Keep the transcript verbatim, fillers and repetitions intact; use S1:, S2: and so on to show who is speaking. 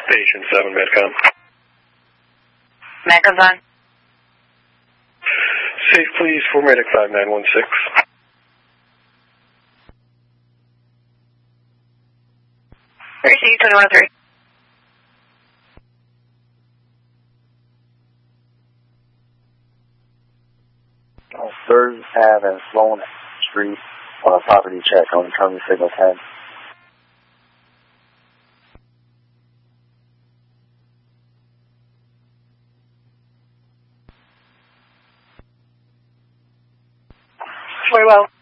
S1: Station seven, Medcom.
S2: Medcom's on.
S1: Safe, please, for Medic five nine one six.
S2: Receive two one three.
S3: On third Avenue and Sloan Street on a property check on incoming signal ten.
S2: Very well.